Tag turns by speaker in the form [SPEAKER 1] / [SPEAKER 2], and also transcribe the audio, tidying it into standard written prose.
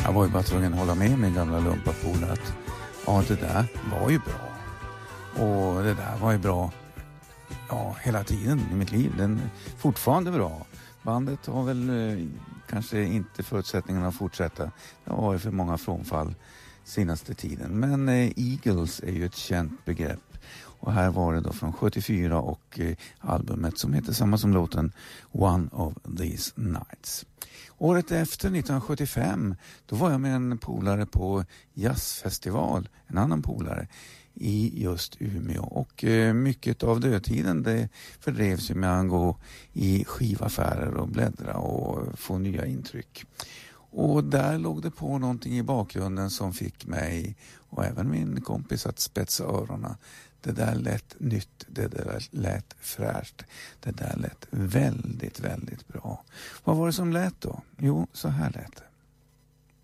[SPEAKER 1] Jag var ju bara tvungen att hålla med min gamla lumpapolare att ja, det där var ju bra. Och det där var ju bra hela tiden i mitt liv. Den är fortfarande bra. Bandet har väl kanske inte förutsättningarna att fortsätta. Det har varit för många frånfall senaste tiden. Men Eagles är ju ett känt begrepp. Och här var det då från 74 och albumet som heter samma som låten One of These Nights. Året efter, 1975, då var jag med en polare på jazzfestival, en annan polare, i just Umeå. Och mycket av dödtiden det fördrevs med att gå i skivaffärer och bläddra och få nya intryck. Och där låg det på någonting i bakgrunden som fick mig och även min kompis att spetsa öronen. Det där lät nytt, det där lät fräscht, det där lät väldigt, väldigt bra. Vad var det som lät då? Jo, så här lät det.